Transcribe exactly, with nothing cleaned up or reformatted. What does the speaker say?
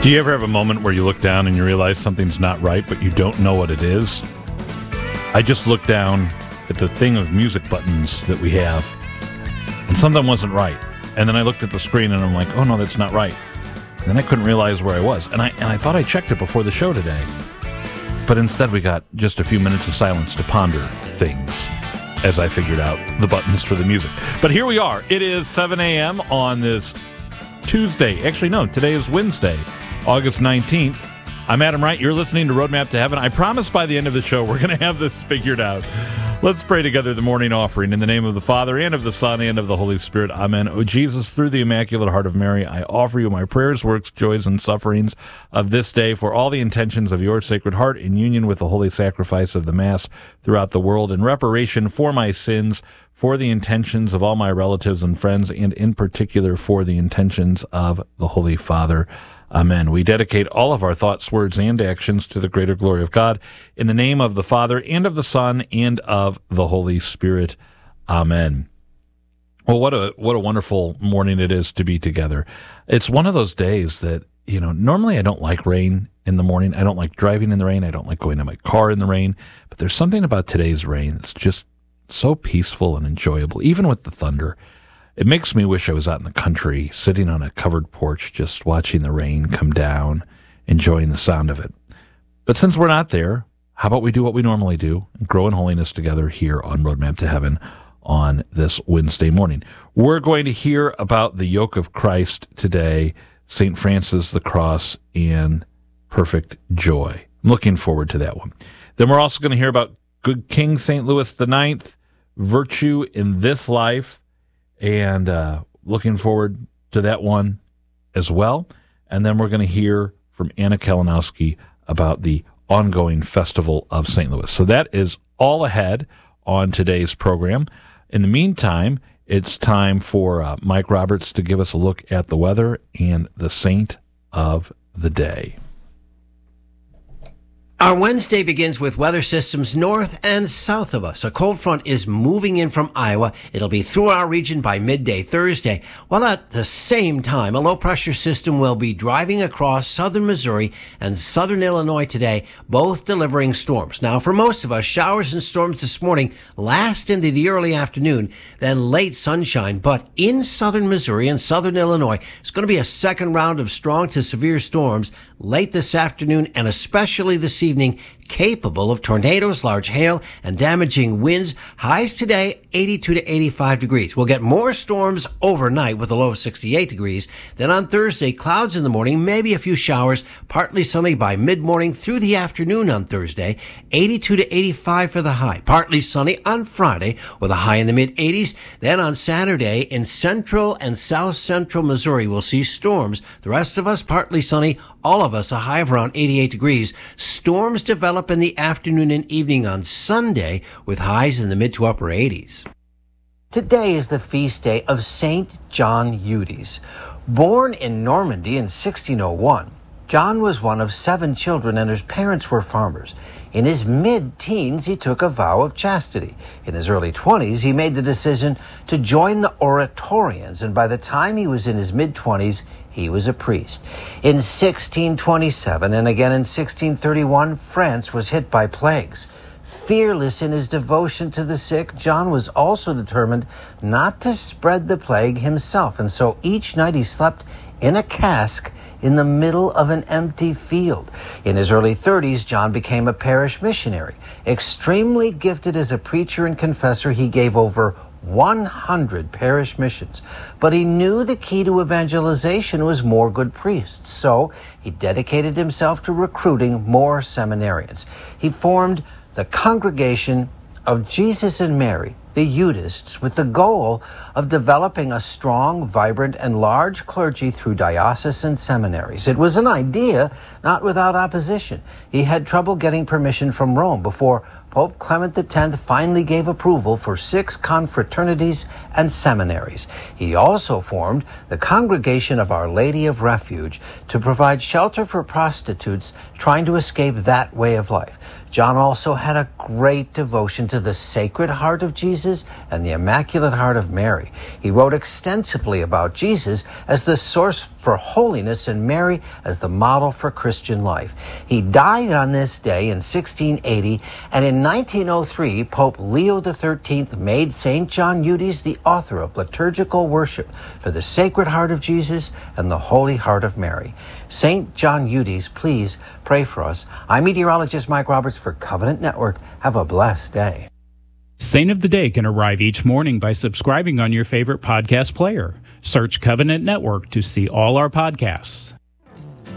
Do you ever have a moment where you look down and you realize something's not right, but you don't know what it is? I just looked down at the thing of music buttons that we have, and something wasn't right. And then I looked at the screen and I'm like, oh no, that's not right. And then I couldn't realize where I was. And I and I thought I checked it before the show today. But instead we got just a few minutes of silence to ponder things as I figured out the buttons for the music. But here we are. It is seven a.m. on this Tuesday. Actually, no, today is Wednesday, August nineteenth. I'm Adam Wright. You're listening to Roadmap to Heaven. I promise by the end of the show, we're going to have this figured out. Let's pray together the morning offering in the name of the Father, and of the Son, and of the Holy Spirit. Amen. O Jesus, through the Immaculate Heart of Mary, I offer you my prayers, works, joys, and sufferings of this day for all the intentions of your Sacred Heart in union with the holy sacrifice of the Mass throughout the world, in reparation for my sins, for the intentions of all my relatives and friends, and in particular for the intentions of the Holy Father. Amen. We dedicate all of our thoughts, words, and actions to the greater glory of God. In the name of the Father, and of the Son, and of the Holy Spirit. Amen. Well, what a what a wonderful morning it is to be together. It's one of those days that, you know, normally I don't like rain in the morning. I don't like driving in the rain. I don't like going to my car in the rain. But there's something about today's rain that's just so peaceful and enjoyable, even with the thunder. It makes me wish I was out in the country, sitting on a covered porch, just watching the rain come down, enjoying the sound of it. But since we're not there, how about we do what we normally do and grow in holiness together here on Roadmap to Heaven on this Wednesday morning. We're going to hear about the yoke of Christ today, Saint Francis the Cross, and perfect joy. I'm looking forward to that one. Then we're also going to hear about good King Saint Louis the Ninth, virtue in this life, and uh, looking forward to that one as well. And then we're going to hear from Anna Kalinowski about the ongoing Festival of Saint Louis. So that is all ahead on today's program. In the meantime, it's time for uh, Mike Roberts to give us a look at the weather and the saint of the day. Our Wednesday begins with weather systems north and south of us. A cold front is moving in from Iowa. It'll be through our region by midday Thursday, while at the same time, a low-pressure system will be driving across southern Missouri and southern Illinois today, both delivering storms. Now, for most of us, showers and storms this morning last into the early afternoon, then late sunshine. But in southern Missouri and southern Illinois, it's going to be a second round of strong to severe storms late this afternoon and especially this evening. Evening, capable of tornadoes, large hail, and damaging winds. Highs today, eighty-two to eighty-five degrees. We'll get more storms overnight with a low of sixty-eight degrees. Then on Thursday, clouds in the morning, maybe a few showers, partly sunny by mid-morning through the afternoon on Thursday, eighty-two to eighty-five for the high. Partly sunny on Friday with a high in the mid-eighties. Then on Saturday, in central and south central Missouri, we'll see storms. The rest of us, partly sunny, all of us a high of around eighty-eight degrees. Storms develop in the afternoon and evening on Sunday with highs in the mid to upper eighties. Today is the feast day of Saint John Eudes. Born in Normandy in sixteen oh one, John was one of seven children and his parents were farmers. In his mid-teens, he took a vow of chastity. In his early twenties, he made the decision to join the Oratorians, and by the time he was in his mid-twenties, he was a priest. In sixteen twenty-seven and again in sixteen thirty-one, France was hit by plagues. Fearless in his devotion to the sick, John was also determined not to spread the plague himself, and so each night he slept in a cask in the middle of an empty field. In his early thirties, John became a parish missionary. Extremely gifted as a preacher and confessor, he gave over one hundred parish missions. But he knew the key to evangelization was more good priests, so he dedicated himself to recruiting more seminarians. He formed the Congregation of Jesus and Mary, the Eudists, with the goal of developing a strong, vibrant, and large clergy through diocesan seminaries. It was an idea not without opposition. He had trouble getting permission from Rome before Pope Clement the Tenth finally gave approval for six confraternities and seminaries. He also formed the Congregation of Our Lady of Refuge to provide shelter for prostitutes trying to escape that way of life. John also had a great devotion to the Sacred Heart of Jesus and the Immaculate Heart of Mary. He wrote extensively about Jesus as the source for holiness and Mary as the model for Christian life. He died on this day in sixteen eighty, and in nineteen oh three, Pope Leo the thirteenth made Saint John Eudes the author of liturgical worship for the Sacred Heart of Jesus and the Holy Heart of Mary. Saint John Eudes, please pray for us. I'm meteorologist Mike Roberts for Covenant Network. Have a blessed day. Saint of the Day can arrive each morning by subscribing on your favorite podcast player. Search Covenant Network to see all our podcasts.